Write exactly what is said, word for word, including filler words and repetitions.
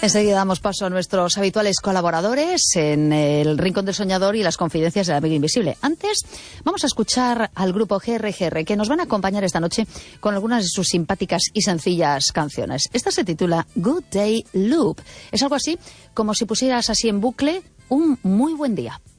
Enseguida damos paso a nuestros habituales colaboradores en el Rincón del Soñador y las confidencias del amigo invisible. Antes, vamos a escuchar al grupo G R G R, que nos van a acompañar esta noche con algunas de sus simpáticas y sencillas canciones. Esta se titula Good Day Loop. Es algo así como si pusieras así en bucle un muy buen día.